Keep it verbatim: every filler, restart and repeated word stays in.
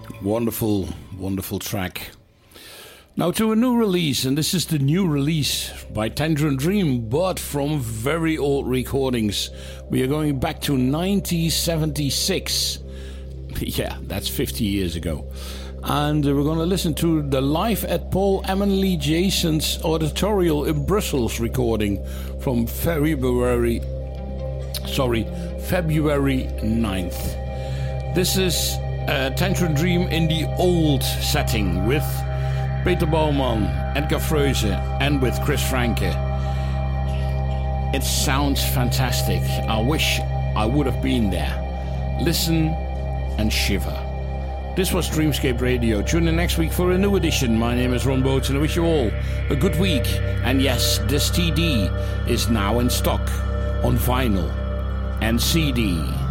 Wonderful, wonderful track. Now to a new release, and this is the new release by Tangerine Dream, but from very old recordings. We are going back to nineteen seventy-six. Yeah, that's fifty years ago. And we're going to listen to the Live at Paul Emily Jason's Auditorial in Brussels recording from February, sorry, February ninth. This is uh, Tangerine Dream in the old setting with Peter Baumann, Edgar Froese, and with Chris Franke. It sounds fantastic. I wish I would have been there. Listen and shiver. This was Dreamscape Radio. Tune in next week for a new edition. My name is Ron Boats, and I wish you all a good week. And yes, this T D is now in stock on vinyl and C D.